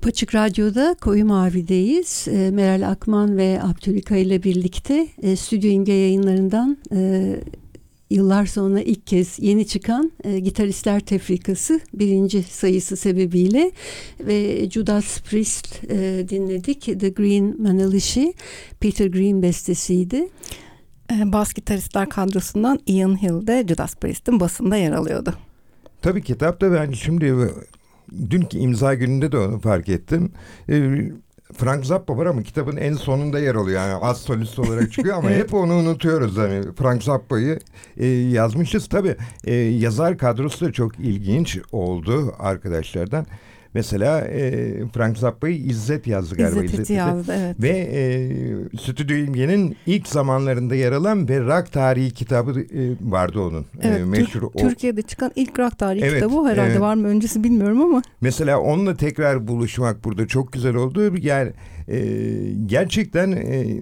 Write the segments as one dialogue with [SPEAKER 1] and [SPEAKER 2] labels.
[SPEAKER 1] Açık Radyo'da Koyu Mavi'deyiz. Meral Akman ve Abdülika ile birlikte Stüdyo İmge yayınlarından yıllar sonra ilk kez yeni çıkan Gitaristler Tefrikası 1. sayısı sebebiyle ve Judas Priest dinledik. The Green Manalishi, Peter Green bestesiydi.
[SPEAKER 2] Bas gitaristler kadrosundan Ian Hill de Judas Priest'in basında yer alıyordu.
[SPEAKER 3] Tabii kitapta ben şimdi dünkü imza gününde de onu fark ettim. Frank Zappa var ama kitabın en sonunda yer alıyor. Yani az solist olarak çıkıyor ama hep onu unutuyoruz. Yani Frank Zappa'yı yazmışız. Tabii yazar kadrosu da çok ilginç oldu arkadaşlardan. Mesela Frank Zappa'yı İzzet yazdı galiba.
[SPEAKER 2] İzzet yazdı, evet.
[SPEAKER 3] Ve Stüdyo İmge'nin ilk zamanlarında yer alan ve rock tarihi kitabı vardı onun.
[SPEAKER 2] Evet,
[SPEAKER 3] meşhur
[SPEAKER 2] Türkiye'de çıkan ilk rock tarihi kitabı herhalde, var mı öncesi bilmiyorum ama.
[SPEAKER 3] Mesela onunla tekrar buluşmak burada çok güzel oldu. Yani gerçekten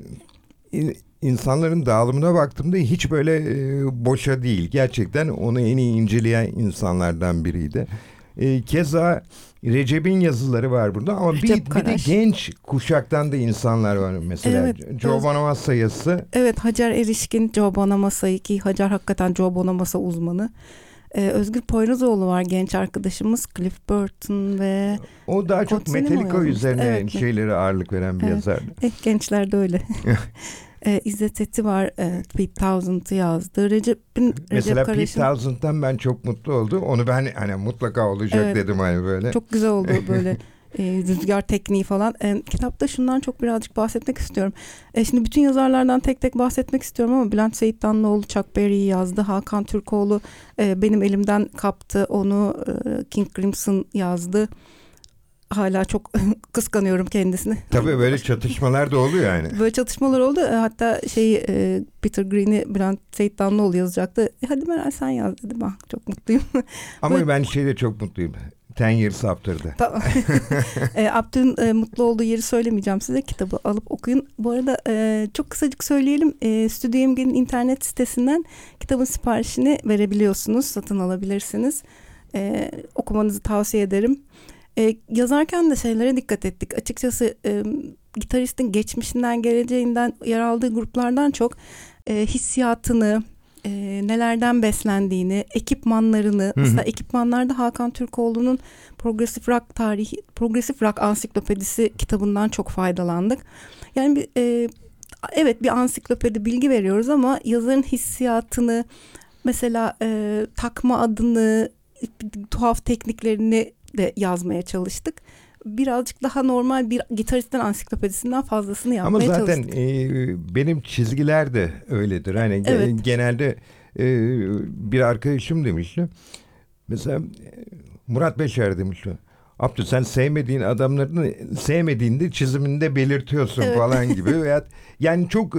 [SPEAKER 3] insanların dağılımına baktığımda hiç böyle boşa değil. Gerçekten onu en iyi inceleyen insanlardan biriydi. Keza Recep'in yazıları var burada ama bir de genç kuşaktan da insanlar var. Mesela Joe Bonamassa yazısı.
[SPEAKER 2] Evet, Hacer Erişkin, Joe Bonamassa'yı, ki Hacer hakikaten Joe Bonamassa uzmanı. Özgür Poyrazoğlu var, genç arkadaşımız. Cliff Burton ve
[SPEAKER 3] o daha çok Metallica üzerine şeyleri ağırlık veren bir yazar.
[SPEAKER 2] Gençler de öyle. İzzet Eti var, Pete Townsend'ı yazdı.
[SPEAKER 3] Mesela Pete Townsend'dan ben çok mutlu oldum. Onu ben hani mutlaka olacak dedim hani böyle.
[SPEAKER 2] Çok güzel oldu böyle rüzgar tekniği falan. Kitapta şundan çok birazcık bahsetmek istiyorum. Şimdi bütün yazarlardan tek tek bahsetmek istiyorum ama Bülent Seyitdanlıoğlu Chuck Berry'i yazdı. Hakan Türkoğlu benim elimden kaptı. Onu King Crimson yazdı. Hala çok kıskanıyorum kendisini.
[SPEAKER 3] Tabii böyle çatışmalar da oluyor yani.
[SPEAKER 2] Böyle çatışmalar oldu. Hatta Peter Green'i Bülent Seyitdanlıoğlu yazacaktı. Hadi Meral sen yaz dedim. Çok mutluyum.
[SPEAKER 3] Ama
[SPEAKER 2] böyle...
[SPEAKER 3] ben şeyde çok mutluyum. 10 Years After'da.
[SPEAKER 2] Tamam. Abdü'nün mutlu olduğu yeri söylemeyeceğim size. Kitabı alıp okuyun. Bu arada çok kısacık söyleyelim. Stüdyo İmge'nin internet sitesinden kitabın siparişini verebiliyorsunuz. Satın alabilirsiniz. Okumanızı tavsiye ederim. Yazarken de şeylere dikkat ettik. Açıkçası gitaristin geçmişinden, geleceğinden, yer aldığı gruplardan çok hissiyatını, nelerden beslendiğini, ekipmanlarını, mesela ekipmanlarda Hakan Türkoğlu'nun Progresif Rock Ansiklopedisi kitabından çok faydalandık. Yani evet, bir ansiklopedi bilgi veriyoruz ama yazarın hissiyatını, mesela takma adını, tuhaf tekniklerini de yazmaya çalıştık. Birazcık daha normal bir gitaristin ansiklopedisinden fazlasını yapmaya çalıştık.
[SPEAKER 3] Ama zaten benim çizgiler de öyledir. Hani genelde bir arkadaşım demişti. Mesela Murat Beşer demişti. Abdü sen sevmediğin adamların sevmediğinde çiziminde belirtiyorsun falan gibi. Yani çok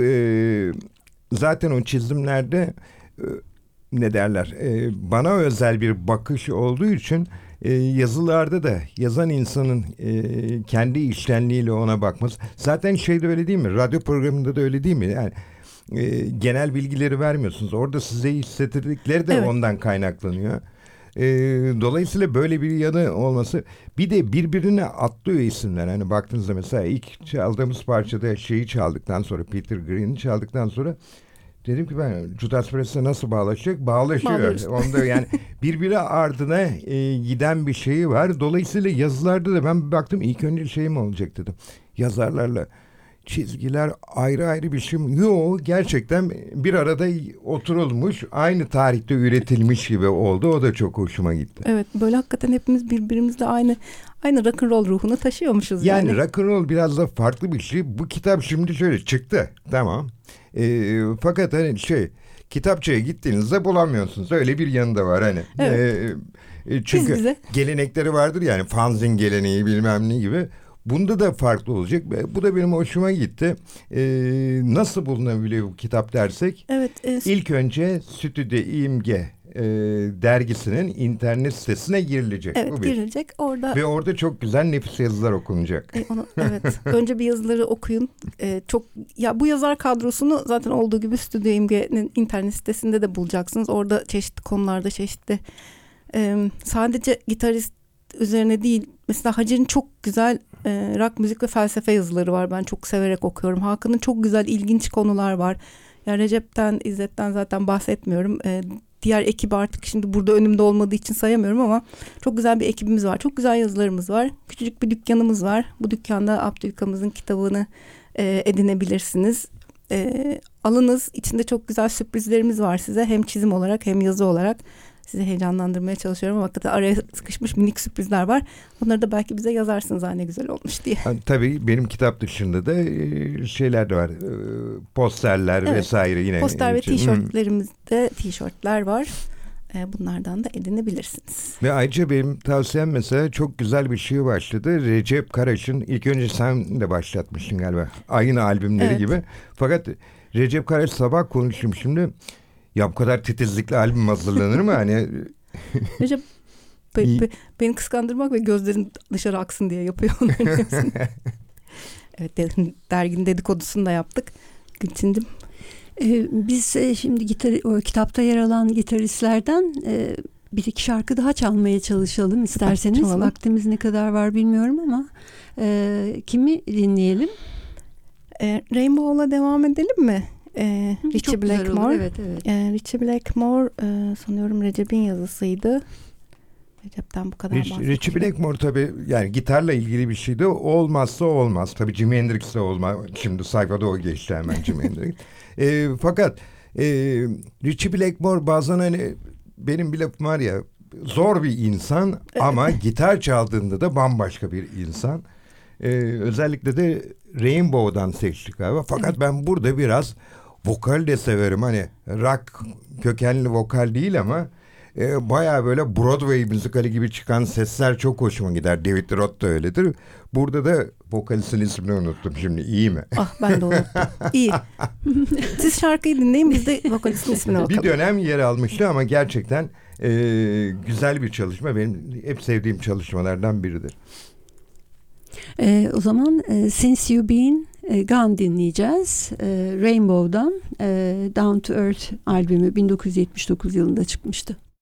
[SPEAKER 3] zaten o çizimlerde ne derler? Bana özel bir bakış olduğu için yazılarda da yazan insanın kendi içtenliğiyle ona bakması. Zaten şeyde öyle değil mi? Radyo programında da öyle değil mi? Yani genel bilgileri vermiyorsunuz. Orada size hissettirdikleri de ondan kaynaklanıyor. Dolayısıyla böyle bir yanı olması. Bir de birbirine atlıyor isimler. Hani baktığınızda mesela ilk çaldığımız parçada şeyi çaldıktan sonra, Peter Green'i çaldıktan sonra dedim ki ben Judas Priest'e nasıl bağlaşacak? Bağlaşıyor. Onda yani birbiri ardına giden bir şeyi var. Dolayısıyla yazılarda da ben baktım, ilk önce şey mi olacak dedim. Yazarlarla çizgiler ayrı ayrı bir şey mi? Yok, gerçekten bir arada oturulmuş, aynı tarihte üretilmiş gibi oldu. O da çok hoşuma gitti.
[SPEAKER 2] Evet, böyle hakikaten hepimiz birbirimizle aynı rock'n'roll ruhunu taşıyormuşuz yani.
[SPEAKER 3] Yani rock'n'roll biraz da farklı bir şey. Bu kitap şimdi şöyle çıktı. Tamam. Fakat hani kitapçıya gittiğinizde bulamıyorsunuz. Öyle bir yanı da var hani.
[SPEAKER 2] Evet.
[SPEAKER 3] Çünkü gelenekleri vardır yani, fanzin geleneği bilmem ne gibi. Bunda da farklı olacak. Bu da benim hoşuma gitti. Nasıl bulunabiliyor bu kitap dersek?
[SPEAKER 2] Evet.
[SPEAKER 3] İlk önce Stüdyo İmge dergisinin internet sitesine girilecek.
[SPEAKER 2] Evet, girilecek.
[SPEAKER 3] Ve orada çok güzel nefis yazılar okunacak.
[SPEAKER 2] Evet. Önce bir yazıları okuyun. Bu yazar kadrosunu zaten olduğu gibi Stüdyo İmge'nin internet sitesinde de bulacaksınız. Orada çeşitli konularda çeşitli sadece gitarist üzerine değil. Mesela Hacer'in çok güzel rock müzik ve felsefe yazıları var. Ben çok severek okuyorum. Hakan'ın çok güzel ilginç konular var. Ya Recep'ten, İzzet'ten zaten bahsetmiyorum. Diğer ekibi artık şimdi burada önümde olmadığı için sayamıyorum ama çok güzel bir ekibimiz var. Çok güzel yazılarımız var. Küçücük bir dükkanımız var. Bu dükkanda Abdülhakam'ızın kitabını edinebilirsiniz. Alınız. İçinde çok güzel sürprizlerimiz var size. Hem çizim olarak hem yazı olarak. Sizi heyecanlandırmaya çalışıyorum ama hakikaten araya sıkışmış minik sürprizler var. Bunları da belki bize yazarsınız ne güzel olmuş diye.
[SPEAKER 3] Tabii benim kitap dışında da şeyler de var. Posterler vesaire yine.
[SPEAKER 2] Poster ve tişörtlerimizde tişörtler var. Bunlardan da edinebilirsiniz.
[SPEAKER 3] Ve ayrıca benim tavsiyem mesela çok güzel bir şey başladı. Recep Karaş'ın ilk önce sen de başlatmışsın galiba. Aynı albümleri gibi. Fakat Recep Karaş sabah konuştum şimdi. Ya bu kadar titizlikle albüm hazırlanır mı? Hani
[SPEAKER 2] Recep beni kıskandırmak ve gözlerin dışarı aksın diye yapıyor onların hepsini. Evet, derginin dedikodusunu da yaptık. Gülçin'cim.
[SPEAKER 1] Biz şimdi o kitapta yer alan gitaristlerden bir iki şarkı daha çalmaya çalışalım isterseniz.
[SPEAKER 2] Çalalım.
[SPEAKER 1] Vaktimiz ne kadar var bilmiyorum ama kimi dinleyelim?
[SPEAKER 2] Rainbow'la devam edelim mi?
[SPEAKER 1] Richie Blackmore. Evet.
[SPEAKER 2] Richie Blackmore sanıyorum Recep'in yazısıydı. Recep'ten bu kadar bahsettim.
[SPEAKER 3] Richie Blackmore tabii yani gitarla ilgili bir şeydi. Olmazsa olmaz. Tabii Jimi Hendrix'le olmaz. Şimdi sayfada o geçti hemen Jimi Hendrix. Fakat Richie Blackmore bazen hani benim bir lafım var ya, zor bir insan ama gitar çaldığında da bambaşka bir insan. Özellikle de Rainbow'dan seçtik galiba. Fakat ben burada biraz vokal de severim. Hani rock kökenli vokal değil ama bayağı böyle Broadway müzikali gibi çıkan sesler çok hoşuma gider. David Roth da öyledir. Burada da vokalistin ismini unuttum şimdi. İyi mi?
[SPEAKER 2] Ben de unuttum. İyi. Siz şarkıyı dinleyin, biz de vokalistin ismine bakalım.
[SPEAKER 3] Bir dönem yer almıştı ama gerçekten güzel bir çalışma. Benim hep sevdiğim çalışmalardan biridir.
[SPEAKER 1] O zaman Since You Been Gone dinleyeceğiz. Rainbow'dan Down to Earth albümü 1979 yılında çıkmıştı.